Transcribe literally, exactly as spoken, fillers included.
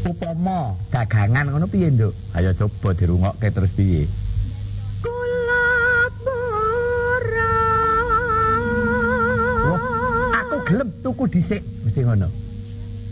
upama dagangan ngono piye, Nduk? Ayo coba dirungokke terus piye? Aku gelem tuku dhisik mesti ngono.